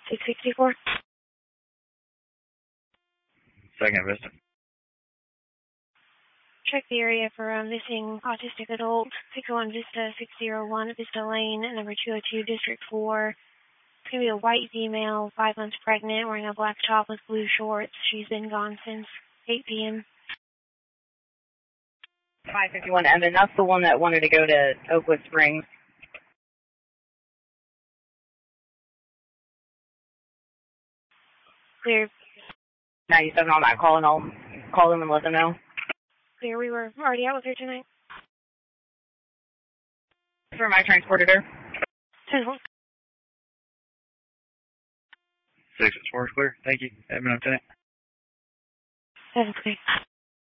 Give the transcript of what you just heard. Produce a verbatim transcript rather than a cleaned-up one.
six sixty-four. Second Vista. Check the area for a missing autistic adult. six oh one Vista, six oh one Vista Lane, number two oh two, District four. It's going to be a white female, five months pregnant, wearing a black top with blue shorts. She's been gone since eight p.m. five fifty-one Evan, that's the one that wanted to go to Oakwood Springs. Clear. ninety-seven on that call, and I'll call them and let them know. Clear, we were already out with her tonight. For my transported her. Six four clear. Thank you. Admin Lieutenant. Seven clear.